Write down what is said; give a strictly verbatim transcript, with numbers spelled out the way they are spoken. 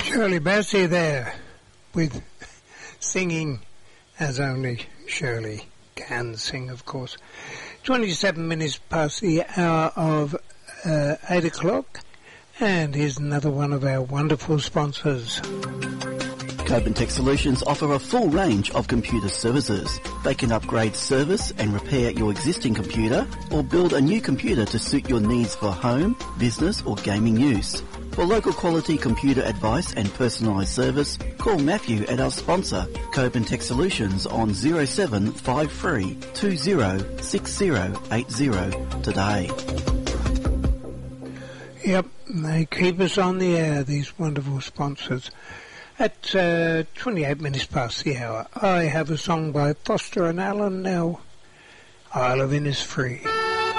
Shirley Bassey there with singing as only Shirley can sing, of course. twenty-seven minutes past the hour of uh, eight o'clock, and here's another one of our wonderful sponsors. Coben Tech Solutions offer a full range of computer services. They can upgrade, service and repair your existing computer or build a new computer to suit your needs for home, business or gaming use. For local quality computer advice and personalised service, call Matthew at our sponsor, Coben Tech Solutions, on zero seven five three two zero six zero eight zero today. Yep, they keep us on the air, these wonderful sponsors. At uh, twenty-eight minutes past the hour, I have a song by Foster and Allen now. Isle of Innisfree.